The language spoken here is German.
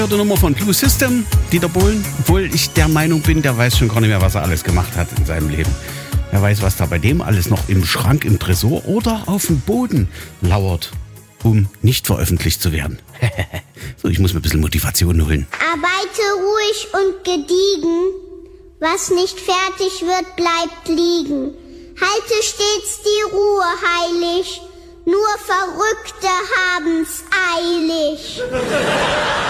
Die Nummer von Blue System, Dieter Bohlen, obwohl ich der Meinung bin, der weiß schon gar nicht mehr, was er alles gemacht hat in seinem Leben. Wer weiß, was da bei dem alles noch im Schrank, im Tresor oder auf dem Boden lauert, um nicht veröffentlicht zu werden. So, ich muss mir ein bisschen Motivation holen. Arbeite ruhig und gediegen, was nicht fertig wird, bleibt liegen. Halte stets die Ruhe heilig, nur Verrückte haben's eilig.